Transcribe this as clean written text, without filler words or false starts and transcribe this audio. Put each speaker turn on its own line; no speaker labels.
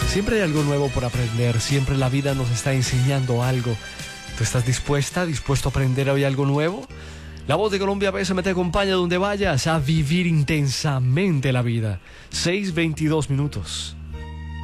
Siempre hay algo nuevo por aprender, siempre la vida nos está enseñando algo. ¿Tú estás dispuesto a aprender hoy algo nuevo? La Voz de Colombia PSM te acompaña donde vayas a vivir intensamente la vida. 6:22 minutos.